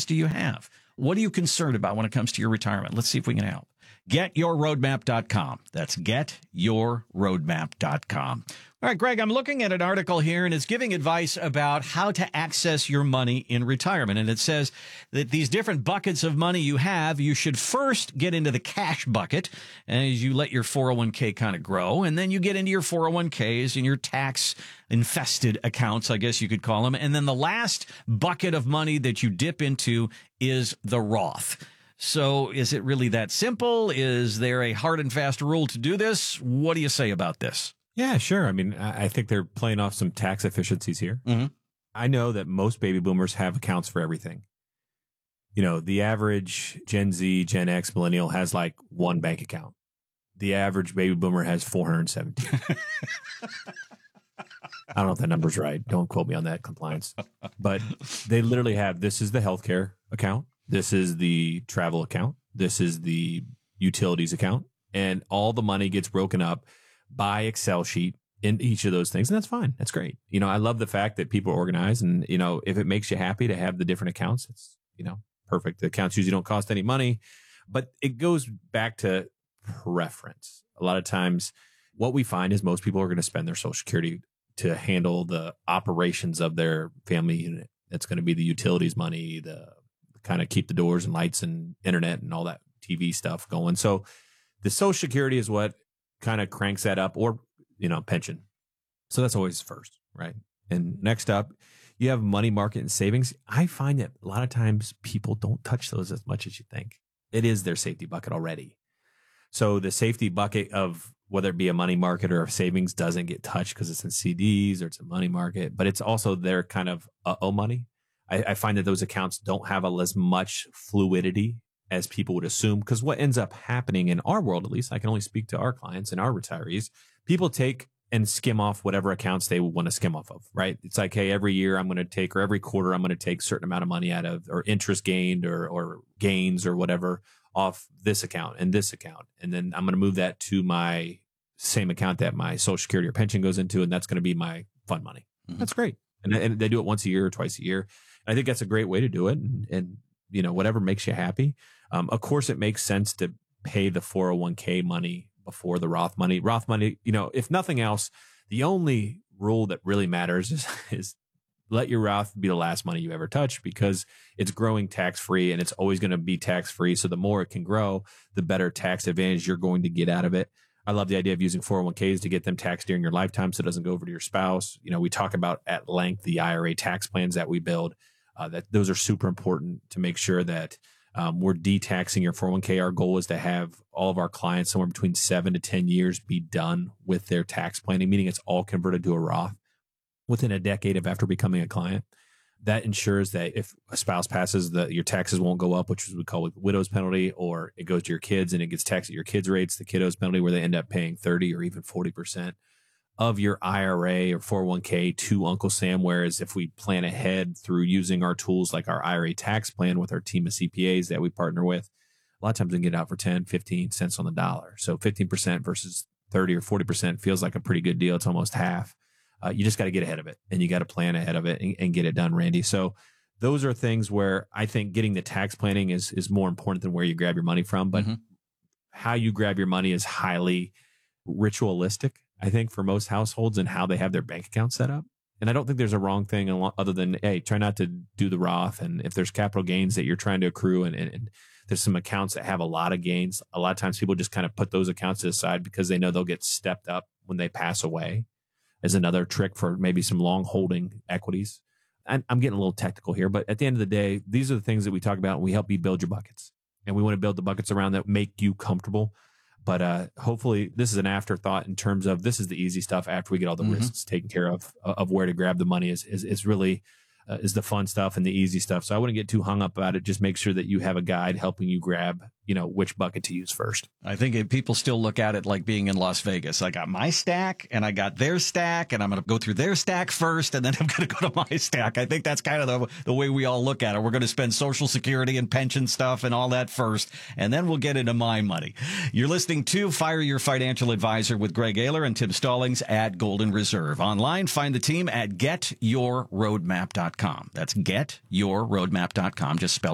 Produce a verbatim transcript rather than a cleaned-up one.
do you have? What are you concerned about when it comes to your retirement? Let's see if we can help. get your roadmap dot com. That's get your roadmap dot com. All right, Greg, I'm looking at an article here, and it's giving advice about how to access your money in retirement. And it says that these different buckets of money you have, you should first get into the cash bucket as you let your four oh one k kind of grow. And then you get into your four oh one k's and your tax infested accounts, I guess you could call them. And then the last bucket of money that you dip into is the Roth. So is it really that simple? Is there a hard and fast rule to do this? What do you say about this? Yeah, sure. I mean, I think they're playing off some tax efficiencies here. Mm-hmm. I know that most baby boomers have accounts for everything. You know, the average Gen Z, Gen X, millennial has like one bank account. The average baby boomer has four hundred seventeen. I don't know if that number's right. Don't quote me on that, compliance. But they literally have, this is the healthcare account. This is the travel account. This is the utilities account. And all the money gets broken up by Excel sheet in each of those things. And that's fine. That's great. You know, I love the fact that people are organized, and, you know, if it makes you happy to have the different accounts, it's, you know, perfect. The accounts usually don't cost any money, but it goes back to preference. A lot of times what we find is most people are going to spend their Social Security to handle the operations of their family unit. That's going to be the utilities money, the kind of keep the doors and lights and internet and all that T V stuff going. So the Social Security is what kind of cranks that up, or, you know, pension. So that's always first, right? And next up, you have money market and savings. I find that a lot of times people don't touch those as much as you think. It is their safety bucket already. So the safety bucket of whether it be a money market or a savings doesn't get touched because it's in C Ds or it's a money market, but it's also their kind of uh-oh money. I, I find that those accounts don't have a, as much fluidity as people would assume, because what ends up happening in our world, at least I can only speak to our clients and our retirees, people take and skim off whatever accounts they want to skim off of, right? It's like, hey, every year I'm going to take, or every quarter I'm going to take a certain amount of money out of, or interest gained or, or gains or whatever off this account and this account. And then I'm going to move that to my same account that my Social Security or pension goes into. And that's going to be my fund money. Mm-hmm. That's great. And, and they do it once a year or twice a year. I think that's a great way to do it. And, and you know, whatever makes you happy. Um, of course, it makes sense to pay the four oh one k money before the Roth money. Roth money, you know, if nothing else, the only rule that really matters is, is let your Roth be the last money you ever touch, because it's growing tax free and it's always going to be tax free. So the more it can grow, the better tax advantage you're going to get out of it. I love the idea of using four oh one k's to get them taxed during your lifetime so it doesn't go over to your spouse. You know, we talk about at length the I R A tax plans that we build. Uh, that those are super important to make sure that um, we're de-taxing your four oh one k. Our goal is to have all of our clients somewhere between seven to ten years be done with their tax planning, meaning it's all converted to a Roth within a decade of after becoming a client. That ensures that if a spouse passes, the your taxes won't go up, which is what we call a widow's penalty, or it goes to your kids and it gets taxed at your kids' rates, the kiddo's penalty, where they end up paying thirty or even forty percent of your I R A or four oh one k to Uncle Sam. Whereas if we plan ahead through using our tools like our I R A tax plan with our team of C P As that we partner with, a lot of times we can get it out for ten, fifteen cents on the dollar. So fifteen percent versus thirty or forty percent feels like a pretty good deal. It's almost half. Uh, you just got to get ahead of it, and you got to plan ahead of it and, and get it done, Randy. So those are things where I think getting the tax planning is, is more important than where you grab your money from. But mm-hmm. how you grab your money is highly ritualistic, I think, for most households and how they have their bank account set up. And I don't think there's a wrong thing other than, hey, try not to do the Roth. And if there's capital gains that you're trying to accrue, and, and, and there's some accounts that have a lot of gains, a lot of times people just kind of put those accounts to the side because they know they'll get stepped up when they pass away, as another trick for maybe some long holding equities. I'm, I'm getting a little technical here, but at the end of the day, these are the things that we talk about, and we help you build your buckets. And we want to build the buckets around that make you comfortable. But uh, hopefully this is an afterthought in terms of this is the easy stuff after we get all the mm-hmm. risks taken care of, of where to grab the money is, is, is really uh, is the fun stuff and the easy stuff. So I wouldn't get too hung up about it. Just make sure that you have a guide helping you grab, you know, which bucket to use first. I think it, people still look at it like being in Las Vegas. I got my stack and I got their stack, and I'm going to go through their stack first, and then I'm going to go to my stack. I think that's kind of the, the way we all look at it. We're going to spend Social Security and pension stuff and all that first, and then we'll get into my money. You're listening to Fire Your Financial Advisor with Greg Ayler and Tim Stallings at Golden Reserve. Online, find the team at get your roadmap dot com. That's get your roadmap dot com. Just spell